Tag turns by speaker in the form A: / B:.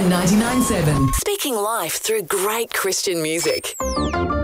A: and 99.7.
B: Speaking life through great Christian music.